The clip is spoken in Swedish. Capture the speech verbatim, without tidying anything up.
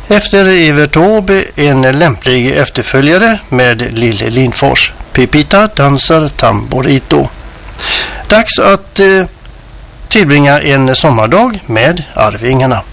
Efter Evert Taube en lämplig efterföljare med Lille Lindfors. Pipita dansar tamborito. Dags att eh, tillbringa en sommardag med Arvingarna.